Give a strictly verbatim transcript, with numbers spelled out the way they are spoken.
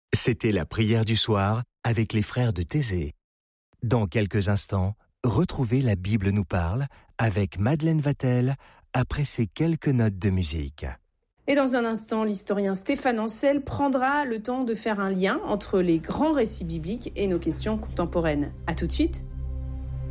C'était la prière du soir avec les frères de Thésée. Dans quelques instants, retrouvez La Bible nous parle avec Madeleine Vatel après ces quelques notes de musique. Et dans un instant, l'historien Stéphane Ancel prendra le temps de faire un lien entre les grands récits bibliques et nos questions contemporaines. À tout de suite.